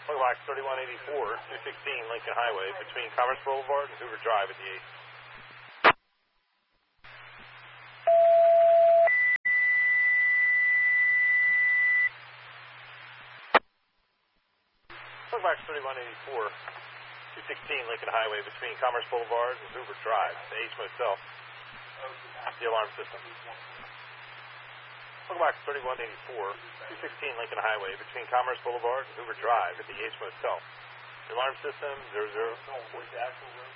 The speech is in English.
Box 3184, 216 Lincoln Highway between Commerce Boulevard and Hoover Drive at the 8th. Box 3184, 216 Lincoln Highway between Commerce Boulevard and Hoover Drive, the H Motel, the alarm system. Box 3184, 216 Lincoln Highway between Commerce Boulevard and Hoover Drive at the H Motel. The alarm system 00.